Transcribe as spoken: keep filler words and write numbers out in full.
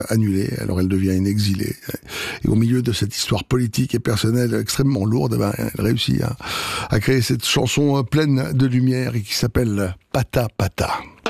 annulée, alors elle devient une exilée. Et au milieu de cette histoire politique et personnelle extrêmement lourde, ben, elle réussit à, à créer cette chanson pleine de lumière et qui s'appelle Pata Pata.